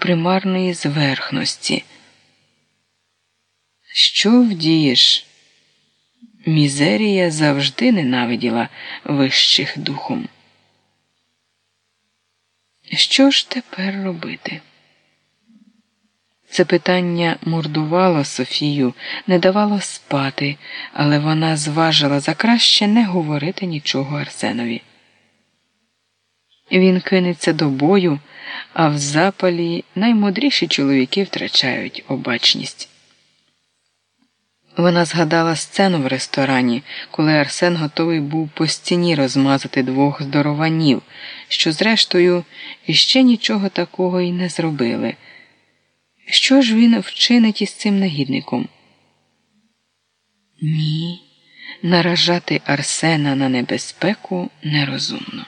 примарної зверхності. Що вдієш? Мізерія завжди ненавиділа вищих духом. Що ж тепер робити? Це питання мордувало Софію, не давало спати, але вона зважила за краще не говорити нічого Арсенові. Він кинеться до бою, а в запалі наймудріші чоловіки втрачають обачність. Вона згадала сцену в ресторані, коли Арсен готовий був по стіні розмазати двох здорованів, що, зрештою, іще нічого такого й не зробили. Що ж він вчинить із цим негідником? Ні, наражати Арсена на небезпеку нерозумно.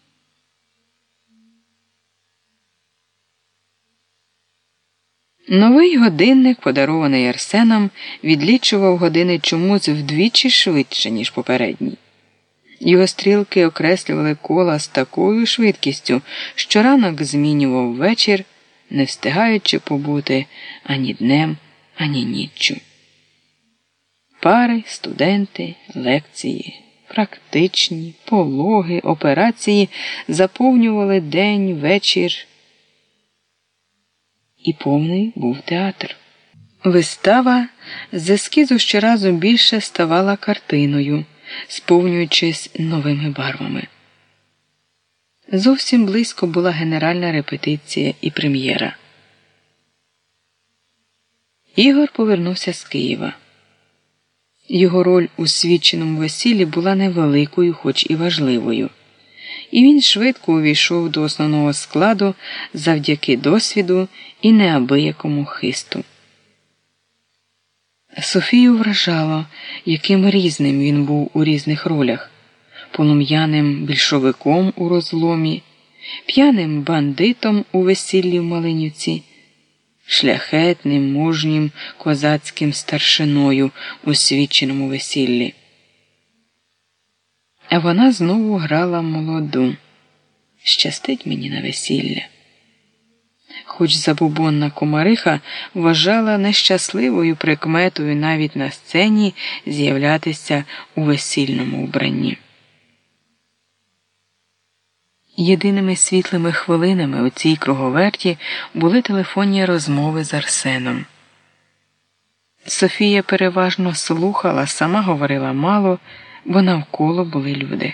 Новий годинник, подарований Арсеном, відлічував години чомусь вдвічі швидше, ніж попередній. Його стрілки окреслювали кола з такою швидкістю, що ранок змінював вечір, не встигаючи побути ані днем, ані ніччю. Пари, студенти, лекції, практичні, пологи, операції заповнювали день, вечір. І повний був театр. Вистава з ескізу щоразу більше ставала картиною, сповнюючись новими барвами. Зовсім близько була генеральна репетиція і прем'єра. Ігор повернувся з Києва. Його роль у свідченому весіллі була невеликою, хоч і важливою. І він швидко увійшов до основного складу завдяки досвіду і неабиякому хисту. Софію вражало, яким різним він був у різних ролях: полум'яним більшовиком у розломі, п'яним бандитом у весіллі в Малинівці, шляхетним, мужнім козацьким старшиною у свідченому весіллі. А вона знову грала молоду. Щастить мені на весілля. Хоч забубонна комариха вважала нещасливою прикметою навіть на сцені з'являтися у весільному вбранні. Єдиними світлими хвилинами у цій круговерті були телефонні розмови з Арсеном. Софія переважно слухала, сама говорила мало, бо навколо були люди.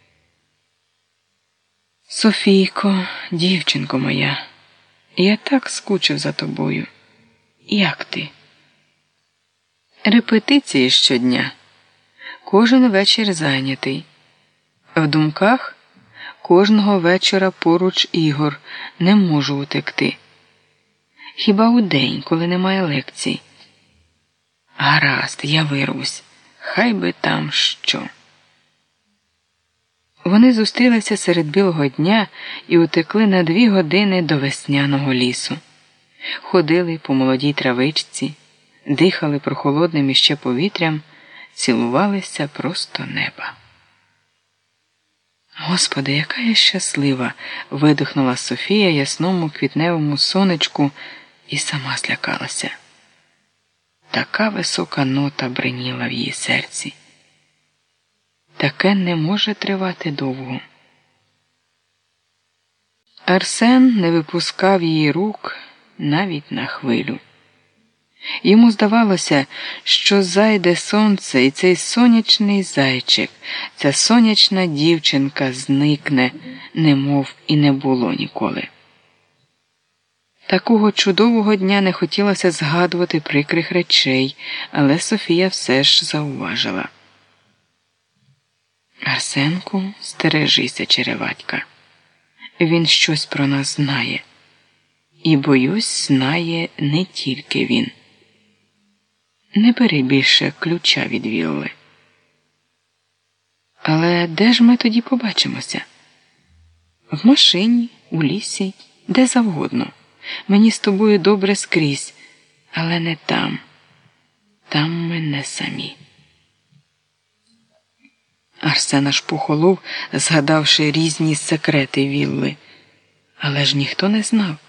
«Софійко, дівчинко моя, я так скучив за тобою. Як ти?» Репетиції щодня. Кожен вечір зайнятий. В думках кожного вечора поруч Ігор, не можу утекти. Хіба у день, коли немає лекцій. Гаразд, я вирвусь. Хай би там що. Вони зустрілися серед білого дня і утекли на 2 години до весняного лісу. Ходили по молодій травичці, дихали прохолодним іще повітрям, цілувалися просто неба. «Господи, яка я щаслива!» – видихнула Софія ясному квітневому сонечку і сама злякалася. Така висока нота бриніла в її серці. Таке не може тривати довго. Арсен не випускав її рук навіть на хвилю. Йому здавалося, що зайде сонце, і цей сонячний зайчик, ця сонячна дівчинка зникне, немов і не було ніколи. Такого чудового дня не хотілося згадувати прикрих речей, але Софія все ж зауважила. «Арсенку, стережися, череватька. Він щось про нас знає. І, боюсь, знає не тільки він. Не бери більше ключа від вілли». «Але де ж ми тоді побачимося?» «В машині, у лісі, де завгодно. Мені з тобою добре скрізь, але не там. Там ми не самі». Арсен аж похолов, згадавши різні секрети вілли. Але ж ніхто не знав,